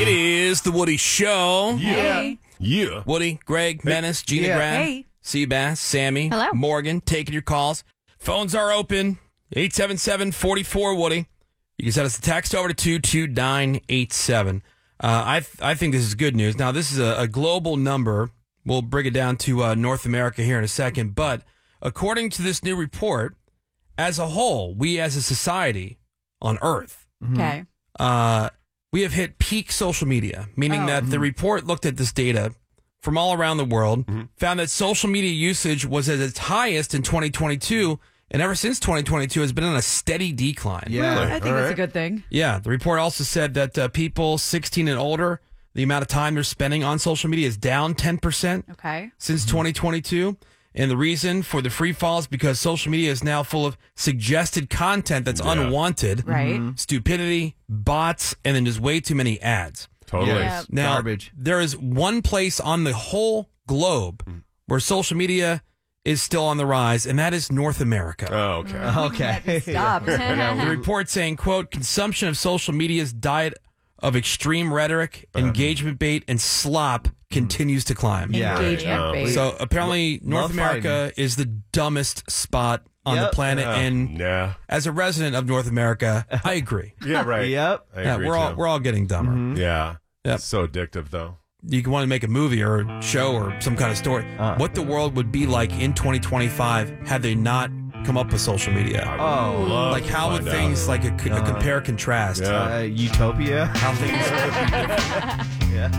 It is the Woody Show. Hey. Yeah. Woody, Greg, Menace, Gina Grab, Hey. Seabass, Sammy, Hello. Morgan, taking your calls. Phones are open. 877-44-WOODY. You can send us a text over to 22987. I think this is good news. Now, this is a global number. We'll bring it down to North America here in a second. But according to this new report, as a whole, we as a society on Earth, Okay. we have hit peak social media, meaning that the report looked at this data from all around the world, found that social media usage was at its highest in 2022, and ever since 2022 has been on a steady decline. Well, I think that's a good thing. Yeah, the report also said that people 16 and older, the amount of time they're spending on social media is down 10% Okay. since 2022. And the reason for the free fall is because social media is now full of suggested content that's unwanted, Right. stupidity, bots, and then just way too many ads. Totally. Yeah. Now, Garbage. there is one place on the whole globe where social media is still on the rise, and that is North America. Oh, okay. Okay. Stop. The report saying, quote, consumption of social media's diet of extreme rhetoric, engagement bait, and slop continues to climb. Yeah. Engagement bait. So apparently North Love America is the dumbest spot on the Yep. planet, and Yeah. as a resident of North America, I agree. Yeah, right. Yep. I Yeah, agree, we're all getting dumber. Yeah. Yep. It's so addictive, though. You can want to make a movie or a show or some kind of story. What the world would be like in 2025 had they not come up with social media. Oh, Love Like to how would find things out. like a compare contrast? Yeah. Utopia. How things Yeah.